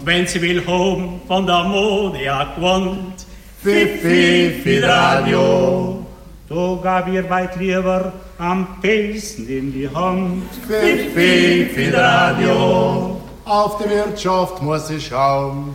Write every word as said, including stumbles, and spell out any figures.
wenn sie will home von der Mode gewohnt. Pfiffi für Radio. Da gab ihr weit lieber am besten in die Hand. Pfiffi für Radio. Auf die Wirtschaft muss ich schauen.